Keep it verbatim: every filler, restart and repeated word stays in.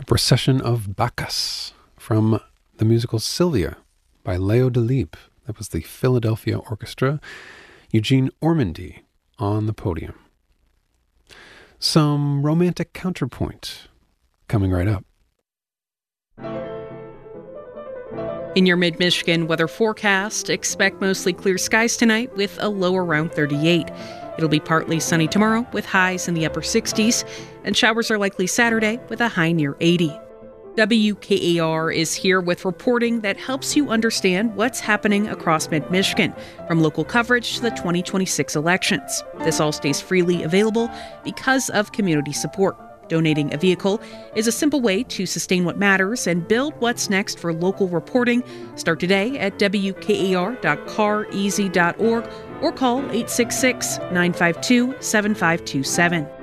The Procession of Bacchus from the musical Sylvia by Leo Delibes. That was the Philadelphia Orchestra. Eugene Ormandy on the podium. Some romantic counterpoint coming right up. In your mid-Michigan weather forecast, expect mostly clear skies tonight with a low around thirty-eight. It'll be partly sunny tomorrow with highs in the upper sixties, and showers are likely Saturday with a high near eighty. W K A R is here with reporting that helps you understand what's happening across mid-Michigan, from local coverage to the twenty twenty-six elections. This all stays freely available because of community support. Donating a vehicle is a simple way to sustain what matters and build what's next for local reporting. Start today at W K A R dot car easy dot org or call eight six six, nine five two, seven five two seven.